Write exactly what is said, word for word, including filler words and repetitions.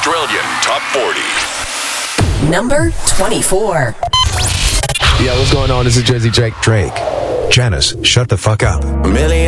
Australian Top forty. Number twenty-four. Yeah, what's going on? This is Jersey Drake. Drake. Janice, shut the fuck up. A million